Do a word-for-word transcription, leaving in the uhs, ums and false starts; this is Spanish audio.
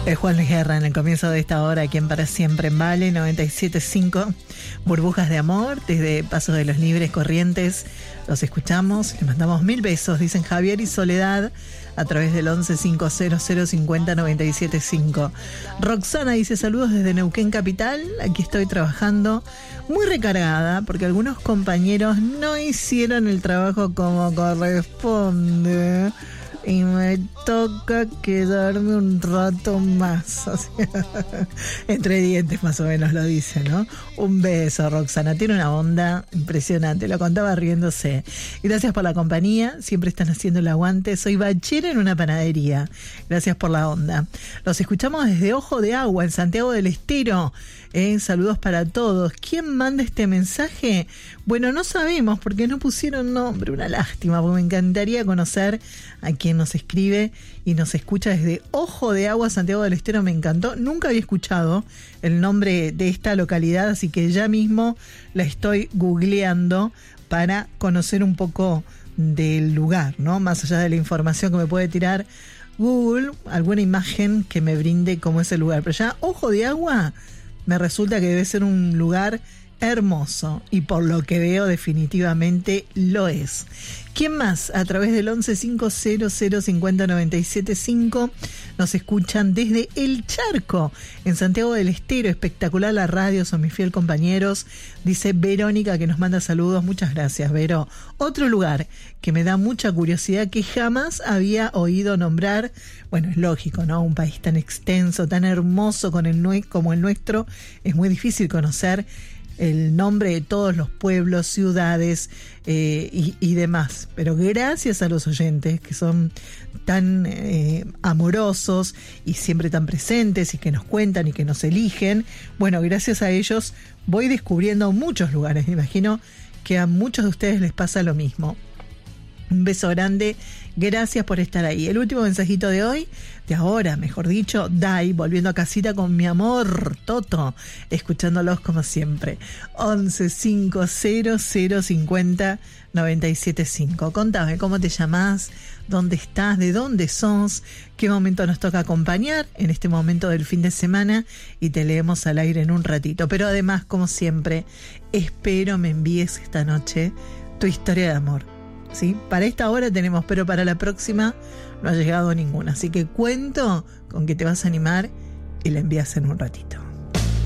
Es Juan Luis Guerra en el comienzo de esta hora, aquí en Para Siempre en Vale noventa y siete punto cinco. Burbujas de amor, desde Paso de los Libres, Corrientes. Los escuchamos, les mandamos mil besos, dicen Javier y Soledad, a través del once cinco cero cero cincuenta noventa y siete cinco. Roxana dice saludos desde Neuquén Capital, aquí estoy trabajando muy recargada porque algunos compañeros no hicieron el trabajo como corresponde y me toca quedarme un rato más. O sea, entre dientes más o menos lo dice, ¿no? Un beso, Roxana. Tiene una onda impresionante. Lo contaba riéndose. Gracias por la compañía. Siempre están haciendo el aguante. Soy bachera en una panadería. Gracias por la onda. Los escuchamos desde Ojo de Agua, en Santiago del Estero. Eh, saludos para todos. ¿Quién manda este mensaje? Bueno, no sabemos porque no pusieron nombre. Una lástima, porque me encantaría conocer a quien nos escribe y nos escucha desde Ojo de Agua, Santiago del Estero. Me encantó. Nunca había escuchado el nombre de esta localidad, así que ya mismo la estoy googleando para conocer un poco del lugar, ¿no? Más allá de la información que me puede tirar Google, alguna imagen que me brinde cómo es el lugar. Pero ya Ojo de Agua me resulta que debe ser un lugar hermoso y por lo que veo definitivamente lo es. ¿Quién más? A través del once cinco cero cero cincuenta noventa y siete cinco nos escuchan desde El Charco, en Santiago del Estero. Espectacular la radio, son mis fiel compañeros. Dice Verónica, que nos manda saludos. Muchas gracias, Vero. Otro lugar que me da mucha curiosidad, que jamás había oído nombrar. Bueno, es lógico, ¿no? Un país tan extenso, tan hermoso con el nue- como el nuestro, es muy difícil conocer el nombre de todos los pueblos, ciudades eh, y, y demás. Pero gracias a los oyentes que son tan eh, amorosos y siempre tan presentes y que nos cuentan y que nos eligen, bueno, gracias a ellos voy descubriendo muchos lugares. Me imagino que a muchos de ustedes les pasa lo mismo. Un beso grande, gracias por estar ahí. El último mensajito de hoy, de ahora, mejor dicho, Dai, volviendo a casita con mi amor, Toto, escuchándolos como siempre. once cinco cero cero cincuenta noventa y siete cinco. Contame cómo te llamás, dónde estás, de dónde sos, qué momento nos toca acompañar en este momento del fin de semana y te leemos al aire en un ratito. Pero además, como siempre, espero me envíes esta noche tu historia de amor. ¿Sí? Para esta hora tenemos, pero para la próxima no ha llegado ninguna. Así que cuento con que te vas a animar y la envías en un ratito.